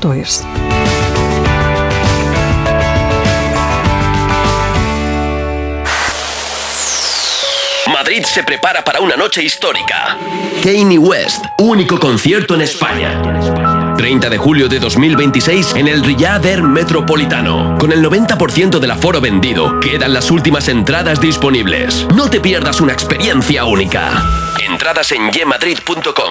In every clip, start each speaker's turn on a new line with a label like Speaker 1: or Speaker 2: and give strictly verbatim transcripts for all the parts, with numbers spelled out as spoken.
Speaker 1: punto es.
Speaker 2: Madrid se prepara para una noche histórica. Kanye West, único concierto en España. treinta de julio de dos mil veintiséis en el Riyadh Air Metropolitano. Con el noventa por ciento del aforo vendido, quedan las últimas entradas disponibles. No te pierdas una experiencia única. Entradas en ye madrid punto com.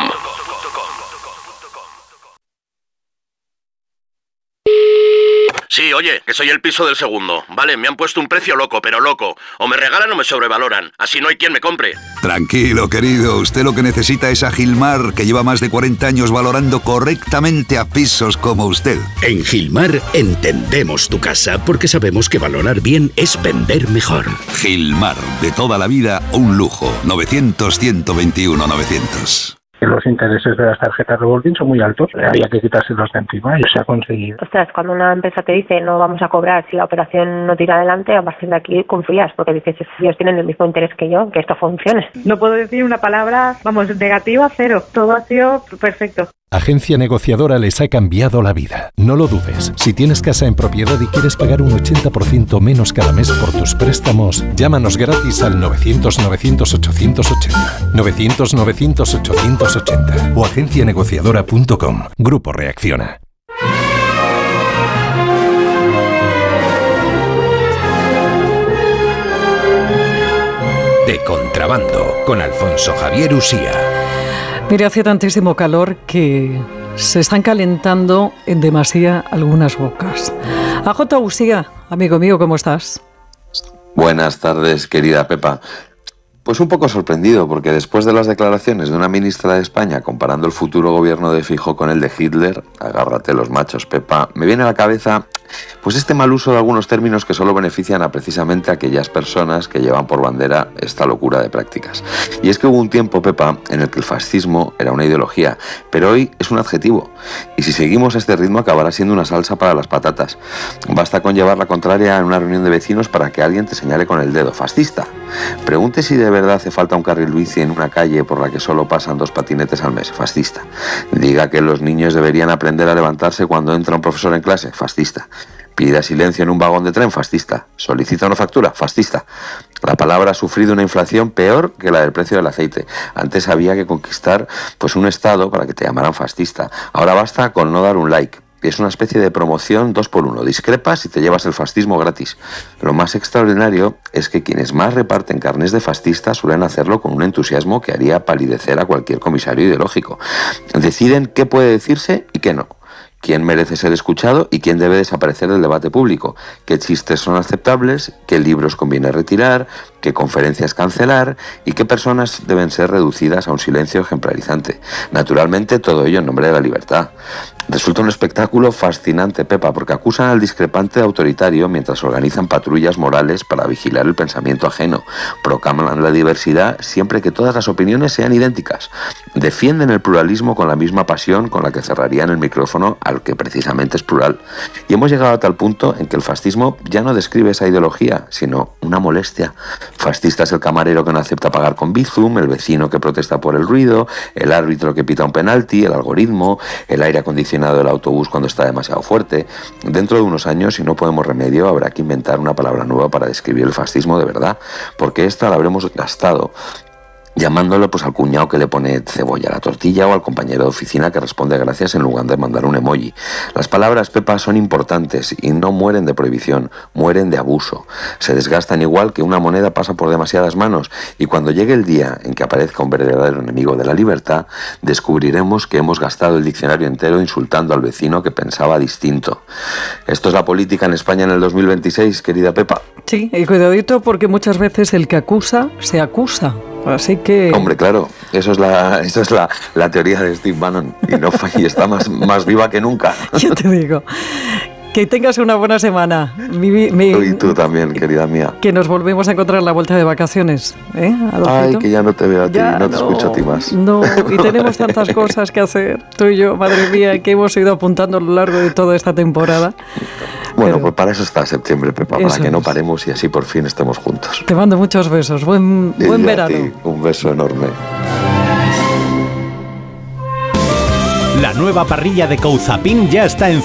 Speaker 3: Sí, oye, que soy el piso del segundo. Vale, me han puesto un precio loco, pero loco. O me regalan o me sobrevaloran. Así no hay quien me compre.
Speaker 4: Tranquilo, querido. Usted lo que necesita es a Gilmar, que lleva más de cuarenta años valorando correctamente a pisos como usted.
Speaker 5: En Gilmar entendemos tu casa porque sabemos que valorar bien es vender mejor.
Speaker 4: Gilmar, de toda la vida, un lujo. novecientos, ciento veintiuno, novecientos.
Speaker 6: Los intereses de las tarjetas revolving son muy altos, había que quitárselos de encima y se ha conseguido.
Speaker 7: Ostras, cuando una empresa te dice no vamos a cobrar si la operación no tira adelante, a partir de aquí confías, porque dices, ellos tienen el mismo interés que yo, que esto funcione.
Speaker 8: No puedo decir una palabra, vamos, negativa, cero. Todo ha sido perfecto.
Speaker 9: Agencia Negociadora les ha cambiado la vida. No lo dudes. Si tienes casa en propiedad y quieres pagar un ochenta por ciento menos cada mes por tus préstamos, llámanos gratis al novecientos, novecientos, ochocientos ochenta. novecientos, novecientos, ochocientos ochenta. O agencia negociadora punto com. Grupo Reacciona.
Speaker 10: De contrabando, con Alfonso Javier Usía.
Speaker 1: Mire, hace tantísimo calor que se están calentando en demasía algunas bocas. A J. Usía, amigo mío, ¿cómo estás?
Speaker 11: Buenas tardes, querida Pepa. Pues un poco sorprendido, porque después de las declaraciones de una ministra de España comparando el futuro gobierno de Feijóo con el de Hitler, agárrate los machos, Pepa, me viene a la cabeza pues este mal uso de algunos términos que solo benefician a precisamente aquellas personas que llevan por bandera esta locura de prácticas. Y es que hubo un tiempo, Pepa, en el que el fascismo era una ideología, pero hoy es un adjetivo. Y si seguimos a este ritmo acabará siendo una salsa para las patatas. Basta con llevar la contraria en una reunión de vecinos para que alguien te señale con el dedo, fascista. Pregunte si de verdad hace falta un carril bici en una calle por la que solo pasan dos patinetes al mes, fascista. Diga que los niños deberían aprender a levantarse cuando entra un profesor en clase, fascista. Pida silencio en un vagón de tren, fascista. Solicita una factura, fascista. La palabra ha sufrido una inflación peor que la del precio del aceite. Antes había que conquistar pues un estado para que te llamaran fascista. Ahora basta con no dar un like. Es una especie de promoción dos por uno. Discrepas y te llevas el fascismo gratis. Lo más extraordinario es que quienes más reparten carnés de fascista suelen hacerlo con un entusiasmo que haría palidecer a cualquier comisario ideológico. Deciden qué puede decirse y qué no. Quién merece ser escuchado y quién debe desaparecer del debate público, qué chistes son aceptables, qué libros conviene retirar, qué conferencias cancelar y qué personas deben ser reducidas a un silencio ejemplarizante. Naturalmente, todo ello en nombre de la libertad. Resulta un espectáculo fascinante, Pepa, porque acusan al discrepante de autoritario mientras organizan patrullas morales para vigilar el pensamiento ajeno. Proclaman la diversidad siempre que todas las opiniones sean idénticas. Defienden el pluralismo con la misma pasión con la que cerrarían el micrófono al que precisamente es plural. Y hemos llegado a tal punto en que el fascismo ya no describe esa ideología, sino una molestia. Fascista es el camarero que no acepta pagar con Bizum, el vecino que protesta por el ruido, el árbitro que pita un penalti, el algoritmo, el aire acondicionado del autobús cuando está demasiado fuerte. Dentro de unos años, si no podemos remedio, habrá que inventar una palabra nueva para describir el fascismo de verdad, porque esta la habremos gastado llamándole pues al cuñado que le pone cebolla a la tortilla o al compañero de oficina que responde gracias en lugar de mandar un emoji. Las palabras, Pepa, son importantes y no mueren de prohibición, mueren de abuso. Se desgastan igual que una moneda pasa por demasiadas manos y cuando llegue el día en que aparezca un verdadero enemigo de la libertad, descubriremos que hemos gastado el diccionario entero insultando al vecino que pensaba distinto. Esto es la política en España en el dos mil veintiséis, querida Pepa.
Speaker 1: Sí, y cuidadito porque muchas veces el que acusa se acusa. Así que...
Speaker 11: Hombre, claro, eso es la, eso es la, la teoría de Steve Bannon y, no, y está más, más viva que nunca.
Speaker 1: Yo te digo, que tengas una buena semana. Mi, mi,
Speaker 11: y tú también, querida mía.
Speaker 1: Que nos volvemos a encontrar a la vuelta de vacaciones, ¿eh, Adolfito?
Speaker 11: Ay, que ya no te veo a ti,
Speaker 1: ya,
Speaker 11: no te
Speaker 1: no,
Speaker 11: escucho a ti más.
Speaker 1: No, y tenemos tantas cosas que hacer, tú y yo, madre mía, que hemos ido apuntando a lo largo de toda esta temporada.
Speaker 11: Bueno, pero pues para eso está septiembre, Pepa, para que no paremos y así por fin estemos juntos.
Speaker 1: Te mando muchos besos, buen, buen
Speaker 11: y
Speaker 1: verano.
Speaker 11: A ti, un beso enorme.
Speaker 12: La nueva parrilla de Couzapin ya está en